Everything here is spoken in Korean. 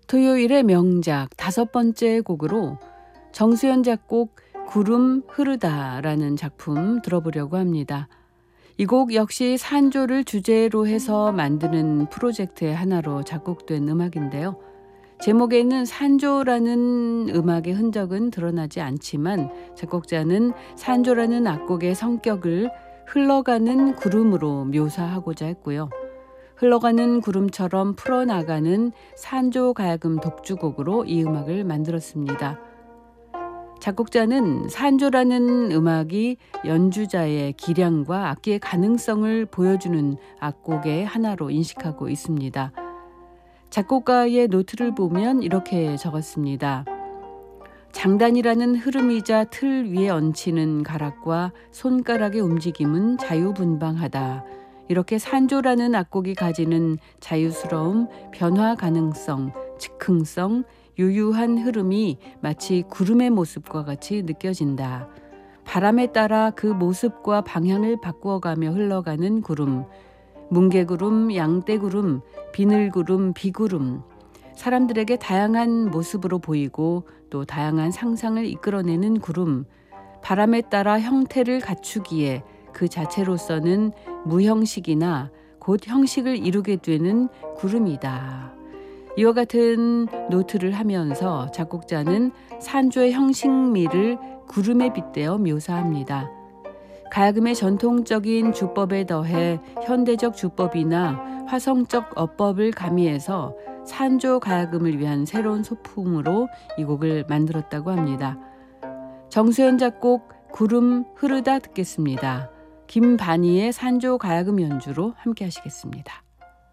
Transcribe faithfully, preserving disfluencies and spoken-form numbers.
토요일의 명작 다섯 번째 곡으로 정수연 작곡 구름 흐르다라는 작품 들어보려고 합니다. 이 곡 역시 산조를 주제로 해서 만드는 프로젝트의 하나로 작곡된 음악인데요. 제목에는 산조라는 음악의 흔적은 드러나지 않지만 작곡자는 산조라는 악곡의 성격을 흘러가는 구름으로 묘사하고자 했고요. 흘러가는 구름처럼 풀어나가는 산조 가야금 독주곡으로 이 음악을 만들었습니다. 작곡자는 산조라는 음악이 연주자의 기량과 악기의 가능성을 보여주는 악곡의 하나로 인식하고 있습니다. 작곡가의 노트를 보면 이렇게 적었습니다. 장단이라는 흐름이자 틀 위에 얹히는 가락과 손가락의 움직임은 자유분방하다. 이렇게 산조라는 악곡이 가지는 자유스러움, 변화 가능성, 즉흥성, 유유한 흐름이 마치 구름의 모습과 같이 느껴진다. 바람에 따라 그 모습과 방향을 바꾸어가며 흘러가는 구름, 뭉게구름, 양떼구름, 비늘구름, 비구름, 사람들에게 다양한 모습으로 보이고 또 다양한 상상을 이끌어내는 구름, 바람에 따라 형태를 갖추기에 그 자체로서는 무형식이나 곧 형식을 이루게 되는 구름이다. 이와 같은 노트를 하면서 작곡자는 산조의 형식미를 구름에 빗대어 묘사합니다. 가야금의 전통적인 주법에 더해 현대적 주법이나 화성적 어법을 가미해서 산조 가야금을 위한 새로운 소품으로 이 곡을 만들었다고 합니다. 정수연 작곡 구름 흐르다 듣겠습니다. 김반희의 산조 가야금 연주로 함께 하시겠습니다.